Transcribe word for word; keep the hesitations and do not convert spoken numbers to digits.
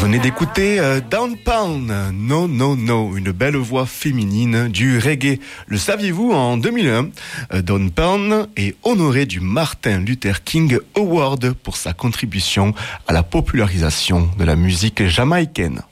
Vous venez d'écouter euh, Downtown, No No No, une belle voix féminine du reggae. Le saviez-vous, en deux mille un, euh, Downtown est honoré du Martin Luther King Award pour sa contribution à la popularisation de la musique jamaïcaine.